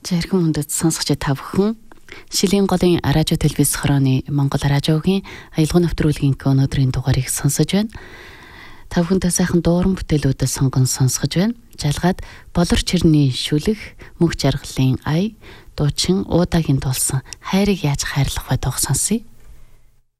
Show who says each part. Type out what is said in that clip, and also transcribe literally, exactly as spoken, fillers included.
Speaker 1: Зарим хүндэт сонсогч та бүхэн Шилийн голын радио телевиз хорооны Монгол радиогийн аялал нэвтрүүлгийн өнөөдрийн дугаарыг сонсож байна. Та бүхэнтэй сайхан дууран бүтээлүүдээ сонгон сонсгож байна. Жалгаад болор чирний шүлэг, мөх жаргалын ая, дуучин уудагийн дулсан хайрыг яаж хайрлах вэ дууг сонсъё.